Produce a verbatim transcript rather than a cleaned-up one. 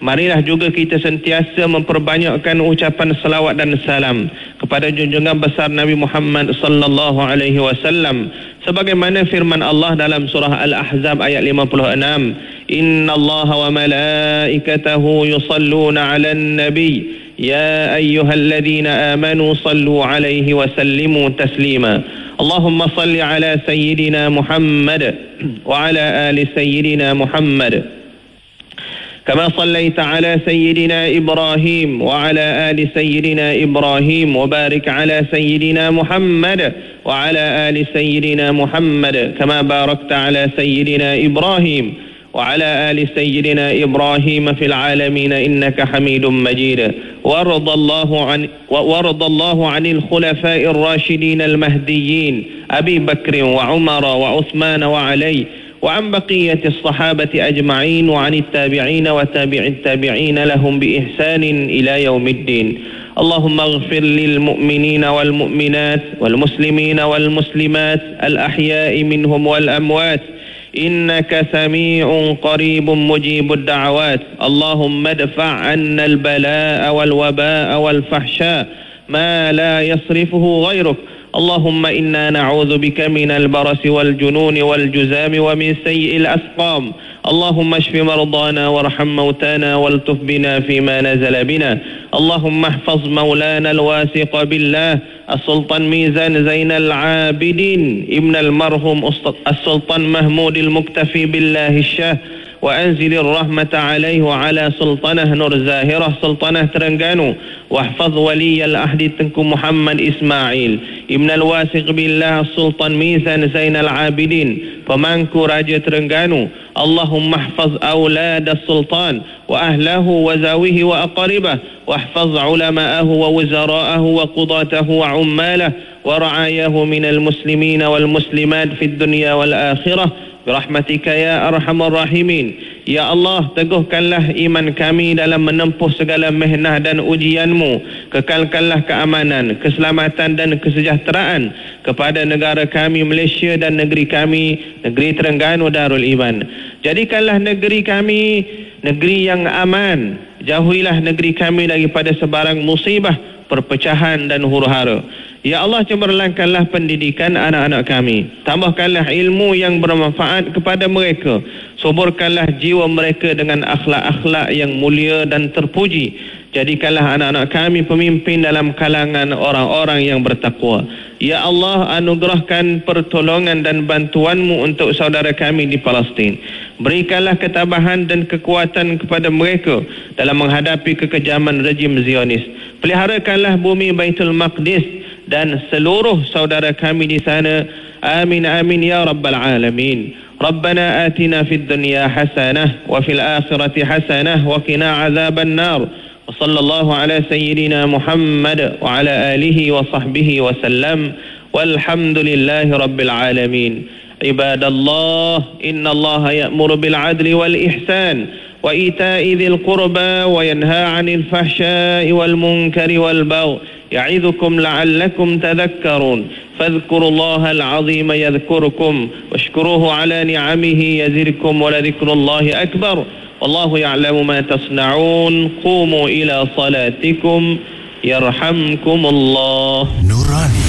marilah juga kita sentiasa memperbanyakkan ucapan salawat dan salam kepada junjungan besar Nabi Muhammad sallallahu alaihi wasallam, sebagaimana firman Allah dalam surah Al-Ahzab ayat lima puluh enam, innallaha wa malaikatahu yusalluna 'alan nabi ya ayyuhalladzina amanu sallu 'alaihi wa sallimu taslima. Allahumma salli ala sayyidina Muhammad wa ala ali sayyidina Muhammad كما صليت على سيدنا إبراهيم وعلى آل سيدنا إبراهيم وبارك على سيدنا محمد وعلى آل سيدنا محمد كما باركت على سيدنا إبراهيم وعلى آل سيدنا إبراهيم في العالمين إنك حميد مجيد. وارض الله عن وارض الله عن الخلفاء الراشدين المهديين أبي بكر وعمر وعثمان وعلي وعن بقية الصحابة أجمعين وعن التابعين وتابع التابعين لهم بإحسان إلى يوم الدين. اللهم اغفر للمؤمنين والمؤمنات والمسلمين والمسلمات الأحياء منهم والأموات إنك سميع قريب مجيب الدعوات. اللهم ادفع عنا البلاء والوباء والفحشاء ما لا يصرفه غيرك. اللهم إنا نعوذ بك من البرس والجنون والجزام ومن سيء الأسقام. اللهم اشف مرضانا وارحم موتانا والطف بنا فيما نزل بنا. اللهم احفظ مولانا الواثق بالله السلطان ميزان زين العابدين ابن المرحوم السلطان محمود المكتفي بالله الشاه، وأنزل الرحمة عليه وعلى سلطنه نور زاهرة سلطنه ترنغانو، واحفظ ولي الأحد تنكو محمد إسماعيل ابن الواثق بالله السلطان ميزان زين العابدين فمانكو راجة ترنغانو. اللهم احفظ أولاد السلطان وأهله وزاويه وأقاربه، واحفظ علماءه ووزراءه وقضاته وعماله ورعاياه من المسلمين والمسلمات في الدنيا والآخرة برحمتك ya arhamar rahimin. Ya Allah, teguhkanlah iman kami dalam menempuh segala mihnah dan ujianmu. Kekalkanlah keamanan, keselamatan dan kesejahteraan kepada negara kami Malaysia dan negeri kami, negeri Terengganu Darul Iman. Jadikanlah negeri kami negeri yang aman. Jauhilah negeri kami daripada sebarang musibah, perpecahan dan huru-hara. Ya Allah, cemerlangkanlah pendidikan anak-anak kami. Tambahkanlah ilmu yang bermanfaat kepada mereka. Suburkanlah jiwa mereka dengan akhlak-akhlak yang mulia dan terpuji. Jadikanlah anak-anak kami pemimpin dalam kalangan orang-orang yang bertakwa. Ya Allah, anugerahkan pertolongan dan bantuanmu untuk saudara kami di Palestin. Berikanlah ketabahan dan kekuatan kepada mereka dalam menghadapi kekejaman rejim Zionis. Peliharakanlah bumi Baitul Maqdis dan seluruh saudara kami di sana. Amin amin ya rabbal alamin. Rabbana atina fid dunya hasanah wa fil akhirati hasanah wa qina azaban nar. Wa sallallahu ala sayyidina Muhammad wa ala alihi wa sahbihi wa sallam. Walhamdulillahi rabbil alamin. Ibadallah, innallaha ya'muru bil adli wal ihsan wa ita'i dhil qurba wa yanha 'anil fahsya'i wal munkari wal baghi يعظكم لعلكم تذكرون فاذكروا الله العظيم يذكركم واشكروه على نعمه يزدكم ولذكر الله أكبر والله يعلم ما تصنعون قوموا إلى صلاتكم يرحمكم الله. نوراني